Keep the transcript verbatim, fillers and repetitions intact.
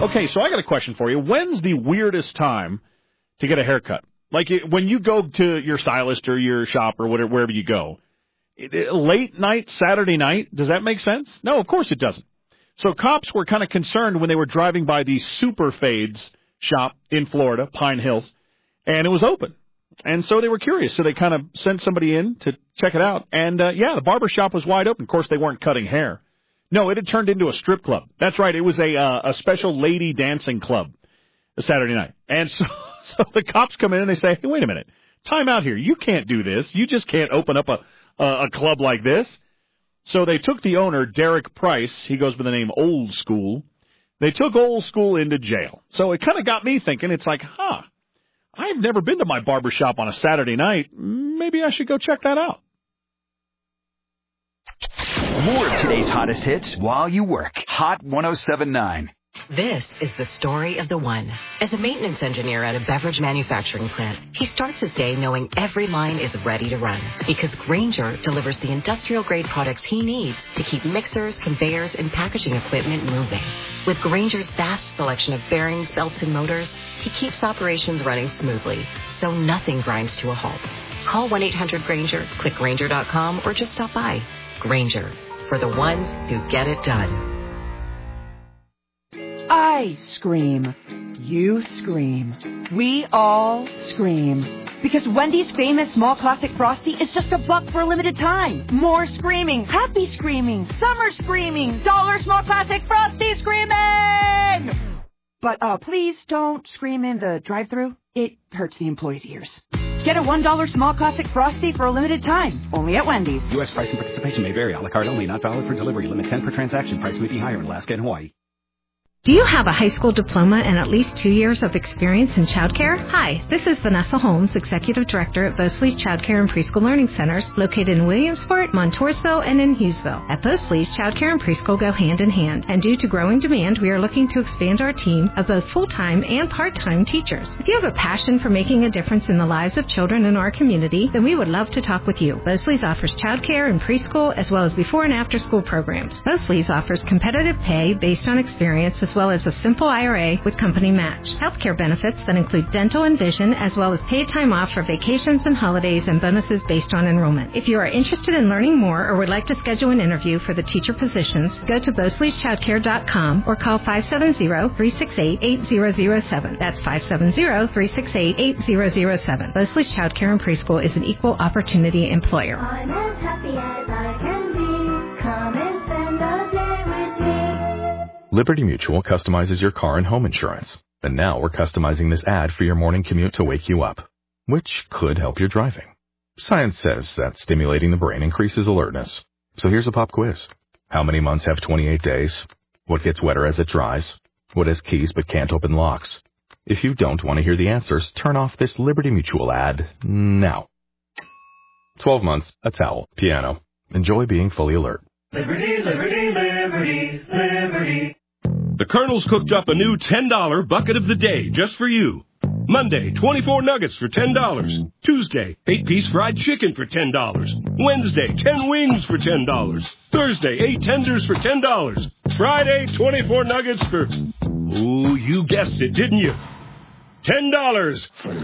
Okay, so I got a question for you. When's the weirdest time to get a haircut? Like it, when you go to your stylist or your shop or whatever, wherever you go, it, it, late night, Saturday night, does that make sense? No, of course it doesn't. So cops were kind of concerned when they were driving by the Super Fades shop in Florida, Pine Hills, and it was open. And so they were curious, so they kind of sent somebody in to check it out. And, uh, yeah, the barber shop was wide open. Of course, they weren't cutting hair. No, it had turned into a strip club. That's right. It was a uh, a special lady dancing club a Saturday night. And so, so the cops come in and they say, hey, wait a minute. Time out here. You can't do this. You just can't open up a, a, a club like this. So they took the owner, Derek Price. He goes by the name Old School. They took Old School into jail. So it kind of got me thinking. It's like, huh, I've never been to my barber shop on a Saturday night. Maybe I should go check that out. More of today's hottest hits while you work. Hot one oh seven point nine. This is the story of the one. As a maintenance engineer at a beverage manufacturing plant, he starts his day knowing every line is ready to run because Grainger delivers the industrial-grade products he needs to keep mixers, conveyors, and packaging equipment moving. With Grainger's vast selection of bearings, belts, and motors, he keeps operations running smoothly, so nothing grinds to a halt. Call one eight hundred Grainger, click Grainger dot com, or just stop by. Grainger, for the ones who get it done. I scream. You scream. We all scream. Because Wendy's famous small classic Frosty is just a buck for a limited time. More screaming. Happy screaming. Summer screaming. Dollar small classic Frosty screaming! But uh, please don't scream in the drive-thru. It hurts the employees' ears. Get a one dollar small classic Frosty for a limited time. Only at Wendy's. U S price and participation may vary. A la carte only. Not valid for delivery. Limit ten per transaction. Price may be higher in Alaska and Hawaii. Do you have a high school diploma and at least two years of experience in childcare? Hi, this is Vanessa Holmes, Executive Director at Bosley's Childcare and Preschool Learning Centers, located in Williamsport, Montoursville, and in Hughesville. At Bosley's, childcare and preschool go hand in hand, and due to growing demand, we are looking to expand our team of both full-time and part-time teachers. If you have a passion for making a difference in the lives of children in our community, then we would love to talk with you. Bosley's offers childcare and preschool, as well as before and after school programs. Bosley's offers competitive pay based on experience, as well as a simple I R A with company match. Healthcare benefits that include dental and vision, as well as paid time off for vacations and holidays and bonuses based on enrollment. If you are interested in learning more or would like to schedule an interview for the teacher positions, go to Bosleys Childcare dot com or call five seven zero, three six eight, eight zero zero seven. That's five seven zero, three six eight, eight zero zero seven. Bosleys Childcare and Preschool is an equal opportunity employer. I'm as happy as I can be. Come and spend the day with me. Liberty Mutual customizes your car and home insurance. And now we're customizing this ad for your morning commute to wake you up, which could help your driving. Science says that stimulating the brain increases alertness. So here's a pop quiz. How many months have twenty-eight days? What gets wetter as it dries? What has keys but can't open locks? If you don't want to hear the answers, turn off this Liberty Mutual ad now. twelve months, a towel, piano. Enjoy being fully alert. Liberty, liberty, liberty, liberty. The Colonel's cooked up a new ten dollar bucket of the day just for you. Monday, twenty-four nuggets for ten dollars. Tuesday, eight piece fried chicken for ten dollars. Wednesday, ten wings for ten dollars. Thursday, eight tenders for ten dollars. Friday, twenty-four nuggets for... Ooh, you guessed it, didn't you? ten dollars.